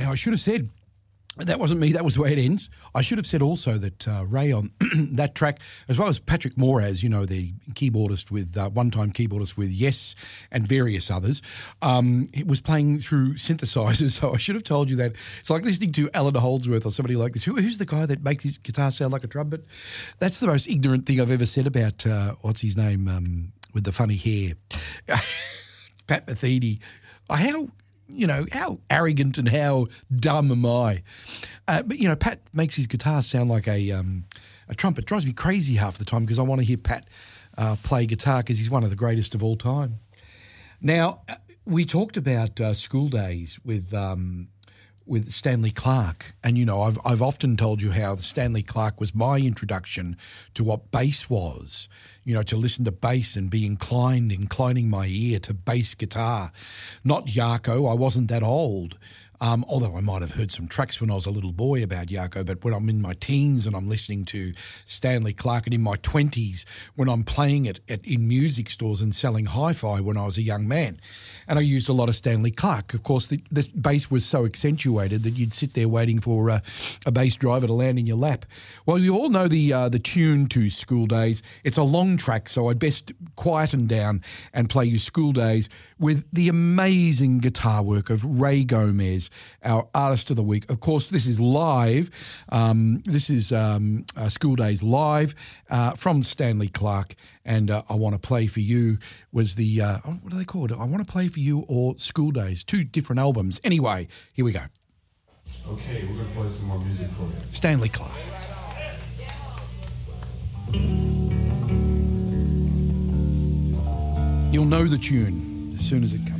Now, I should have said, that wasn't me, that was the way it ends. I should have said also that Ray on that track, as well as Patrick Moraz, the keyboardist with, one-time keyboardist with Yes and various others, it was playing through synthesizers. So I should have told you that. It's like listening to Alan Holdsworth or somebody like this. Who's the guy that makes his guitar sound like a trumpet? That's the most ignorant thing I've ever said about, what's his name, with the funny hair. Pat Metheny. How arrogant and how dumb am I? But Pat makes his guitar sound like a trumpet. It drives me crazy half the time because I want to hear Pat play guitar because he's one of the greatest of all time. Now, we talked about school days with Stanley Clarke, and I've often told you how Stanley Clarke was my introduction to what bass was. To listen to bass and be inclining my ear to bass guitar. Not Yarko, I wasn't that old. Although I might have heard some tracks when I was a little boy about Yarko, but when I'm in my teens and I'm listening to Stanley Clarke, and in my 20s when I'm playing it in music stores and selling hi-fi when I was a young man. And I used a lot of Stanley Clarke. Of course, the bass was so accentuated that you'd sit there waiting for a bass driver to land in your lap. Well, you all know the tune to School Days. It's a long track, so I'd best quieten down and play you School Days with the amazing guitar work of Ray Gomez, our Artist of the Week. Of course, this is live. This is School Days live from Stanley Clarke, and I Want to Play for You was the, what do they call it? I Want to Play for You or School Days, two different albums. Anyway, here we go. Okay, we're going to play some more music for you. Stanley Clarke. You'll know the tune as soon as it comes.